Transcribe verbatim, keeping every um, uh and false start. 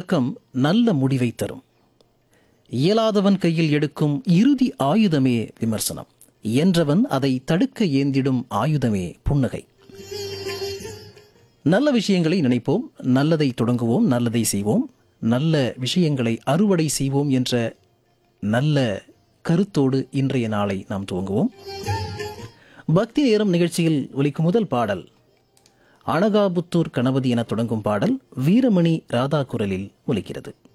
தொடக்கம் நல்ல முடிவை தரும். இயலாதவன் கையில் எடுக்கும் இறுதி ஆயுதமே விமர்சனம். என்றவன் அதை தடுக்க ஏந்திடும் ஆயுதமே புன்னகை. நல்ல விஷயங்களை நினைப்போம், நல்லதை தொடங்குவோம், நல்லதை செய்வோம், நல்ல விஷயங்களை அறுவடை செய்வோம் என்ற நல்ல கருத்தோடு இன்றைய நாளை நாம் துவங்குவோம். பக்தி நேரம் நிகழ்ச்சியில் ஒலிக்கும் முதல் பாடல் அனகாபுத்தூர் கணபதி என தொடங்கும் பாடல் வீரமணி ராதா குரலில் ஒலிக்கிறது.